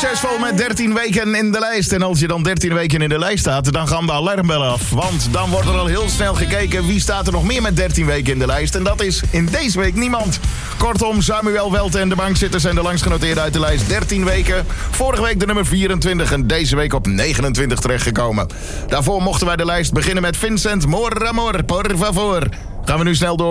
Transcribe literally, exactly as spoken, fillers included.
Succesvol met dertien weken in de lijst. En als je dan dertien weken in de lijst staat, dan gaan de alarmbellen af. Want dan wordt er al heel snel gekeken wie staat er nog meer met dertien weken in de lijst. En dat is in deze week niemand. Kortom, Samuel Welte en de bankzitters zijn de langst genoteerd uit de lijst. dertien weken. Vorige week de nummer vierentwintig en deze week op negenentwintig terechtgekomen. Daarvoor mochten wij de lijst beginnen met Vincent Moramor, por favor. Gaan we nu snel door